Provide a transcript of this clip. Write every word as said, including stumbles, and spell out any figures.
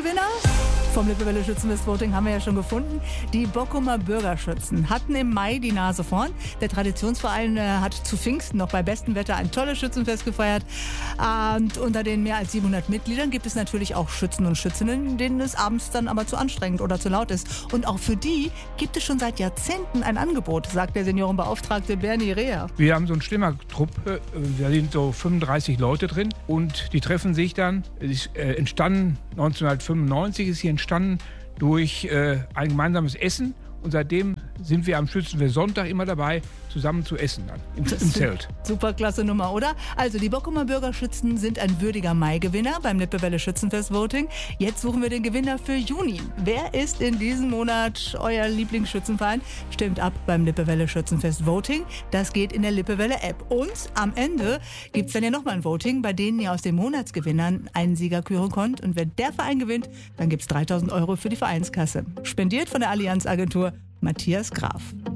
Gewinner vom Lippewelle Schützenfest-Voting haben wir ja schon gefunden. Die Bockumer Bürgerschützen hatten im Mai die Nase vorn. Der Traditionsverein äh, hat zu Pfingsten noch bei bestem Wetter ein tolles Schützenfest gefeiert. Und unter den mehr als siebenhundert Mitgliedern gibt es natürlich auch Schützen und Schützinnen, denen es abends dann aber zu anstrengend oder zu laut ist. Und auch für die gibt es schon seit Jahrzehnten ein Angebot, sagt der Seniorenbeauftragte Bernie Reher. Wir haben so eine Stimmertruppe, da sind so fünfunddreißig Leute drin und die treffen sich dann. Es ist äh, entstanden neunzehnhundertfünfundneunzig, ist hier entstanden durch äh, ein gemeinsames Essen. Und seitdem sind wir am Schützenfest Sonntag immer dabei, zusammen zu essen dann im, im Zelt. Super klasse Nummer, oder? Also die Bockumer Bürgerschützen sind ein würdiger Mai-Gewinner beim Lippewelle Schützenfest-Voting. Jetzt suchen wir den Gewinner für Juni. Wer ist in diesem Monat euer Lieblingsschützenverein? Stimmt ab beim Lippewelle Schützenfest-Voting. Das geht in der Lippewelle-App. Und am Ende gibt es dann ja nochmal ein Voting, bei denen ihr aus den Monatsgewinnern einen Sieger küren könnt. Und wenn der Verein gewinnt, dann gibt es dreitausend Euro für die Vereinskasse. Spendiert von der Allianz-Agentur Matthias Graf.